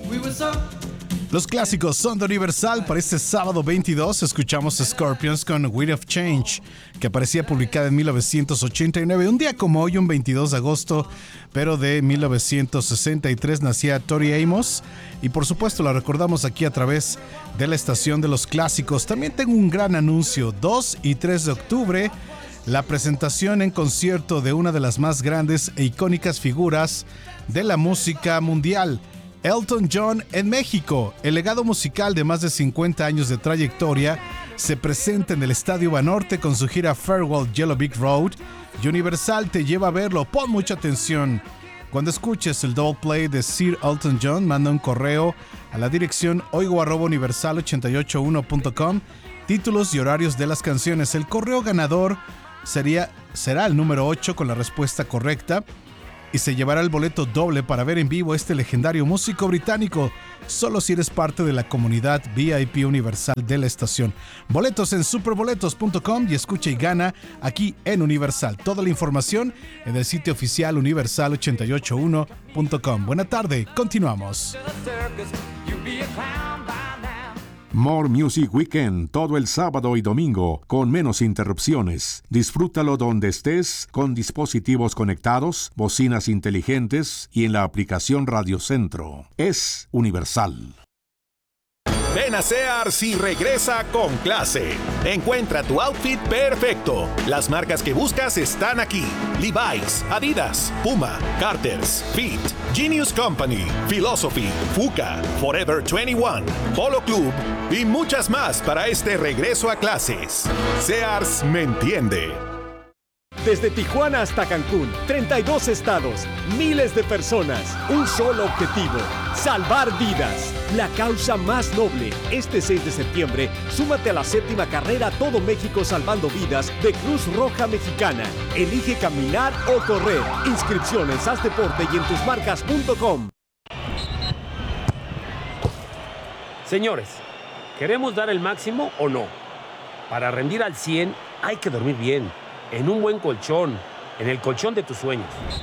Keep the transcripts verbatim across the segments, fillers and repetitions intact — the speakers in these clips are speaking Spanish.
Los clásicos son de Universal. Para este sábado veintidós escuchamos Scorpions con Wind of Change, que aparecía publicada en mil novecientos ochenta y nueve. Un día como hoy, un veintidós de agosto, pero de mil novecientos sesenta y tres, nacía Tori Amos. Y por supuesto la recordamos aquí a través de la estación de los clásicos. También tengo un gran anuncio. dos y tres de octubre, la presentación en concierto de una de las más grandes e icónicas figuras de la música mundial, Elton John en México. El legado musical de más de cincuenta años de trayectoria se presenta en el Estadio Banorte con su gira Farewell Yellow Brick Road, y Universal te lleva a verlo. Pon mucha atención. Cuando escuches el double play de Sir Elton John, manda un correo a la dirección oigo arroba universal ochenta y ocho uno punto com, títulos y horarios de las canciones. El correo ganador sería, será el número ocho con la respuesta correcta, y se llevará el boleto doble para ver en vivo a este legendario músico británico, solo si eres parte de la comunidad V I P Universal de la estación. Boletos en superboletos punto com y escucha y gana aquí en Universal. Toda la información en el sitio oficial universal ochenta y ocho uno punto com. Buena tarde, continuamos. More Music Weekend, todo el sábado y domingo, con menos interrupciones. Disfrútalo donde estés, con dispositivos conectados, bocinas inteligentes y en la aplicación Radio Centro. Es Universal. Ven a Sears y regresa con clase. Encuentra tu outfit perfecto. Las marcas que buscas están aquí: Levi's, Adidas, Puma, Carter's, Fit, Genius Company, Philosophy, Fuka, Forever veintiuno, Polo Club y muchas más para este regreso a clases. Sears me entiende. Desde Tijuana hasta Cancún, treinta y dos estados, miles de personas, un solo objetivo: salvar vidas. La causa más noble. Este seis de septiembre, súmate a la séptima carrera Todo México Salvando Vidas de Cruz Roja Mexicana. Elige caminar o correr. Inscripciones, haz deporte y en tus marcas punto com. Señores, ¿queremos dar el máximo o no? Para rendir al cien hay que dormir bien, en un buen colchón, en el colchón de tus sueños.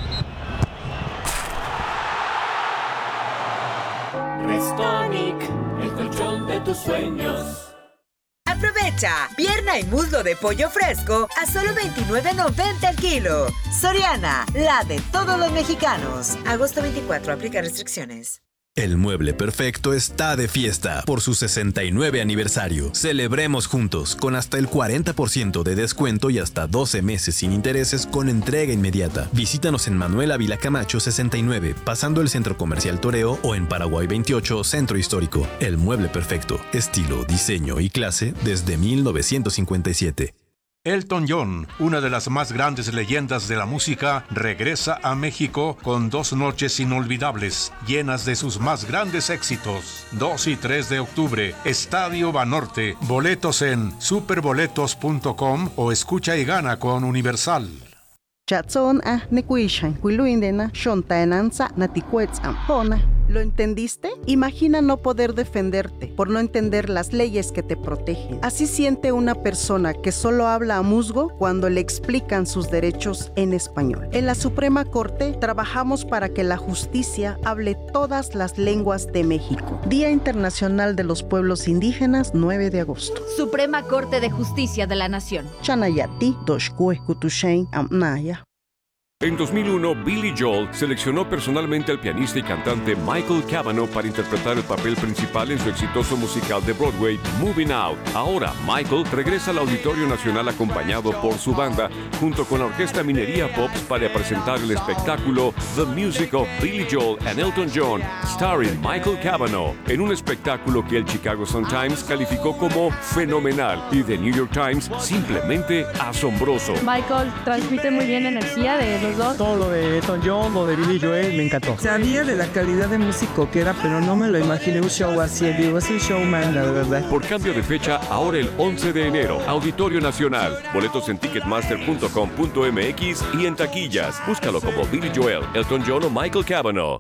Restonic, el colchón de tus sueños. Aprovecha, pierna y muslo de pollo fresco a solo veintinueve noventa el kilo. Soriana, la de todos los mexicanos. Agosto veinticuatro, aplica restricciones. El Mueble Perfecto está de fiesta por su sesenta y nueve aniversario. Celebremos juntos con hasta el cuarenta por ciento de descuento y hasta doce meses sin intereses con entrega inmediata. Visítanos en Manuel Ávila Camacho sesenta y nueve, pasando el Centro Comercial Toreo, o en Paraguay veintiocho, Centro Histórico. El Mueble Perfecto, estilo, diseño y clase desde mil novecientos cincuenta y siete. Elton John, una de las más grandes leyendas de la música, regresa a México con dos noches inolvidables, llenas de sus más grandes éxitos. dos y tres de octubre, Estadio Banorte. Boletos en superboletos punto com o escucha y gana con Universal. Chatson a nekuishan kuiluindena shontaenanza naticuetz ampona. ¿Lo entendiste? Imagina no poder defenderte por no entender las leyes que te protegen. Así siente una persona que solo habla a musgo cuando le explican sus derechos en español. En la Suprema Corte trabajamos para que la justicia hable todas las lenguas de México. Día Internacional de los Pueblos Indígenas, nueve de agosto. Suprema Corte de Justicia de la Nación. Chanayati, Doshkue, Kutushain, Amnaya. En dos mil uno, Billy Joel seleccionó personalmente al pianista y cantante Michael Cavanaugh para interpretar el papel principal en su exitoso musical de Broadway, Moving Out. Ahora, Michael regresa al Auditorio Nacional acompañado por su banda, junto con la Orquesta Minería Pops, para presentar el espectáculo The Music of Billy Joel and Elton John, starring Michael Cavanaugh, en un espectáculo que el Chicago Sun-Times calificó como fenomenal y The New York Times simplemente asombroso. Michael transmite muy bien energía de los dos. Todo lo de Elton John, lo de Billy Joel, me encantó. Sabía de la calidad de músico que era, pero no me lo imaginé un show así. Digo, es un showman, la verdad. Por cambio de fecha, ahora el once de enero, Auditorio Nacional. Boletos en ticketmaster punto com punto m x y en taquillas. Búscalo como Billy Joel, Elton John o Michael Cavanaugh.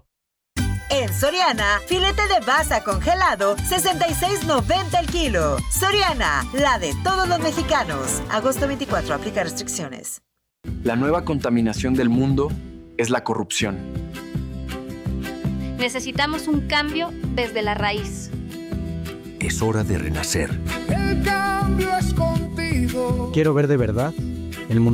En Soriana, filete de basa congelado, sesenta y seis noventa el kilo. Soriana, la de todos los mexicanos. Agosto veinticuatro, aplica restricciones. La nueva contaminación del mundo es la corrupción. Necesitamos un cambio desde la raíz. Es hora de renacer. El cambio es contigo. Quiero ver de verdad el mundo.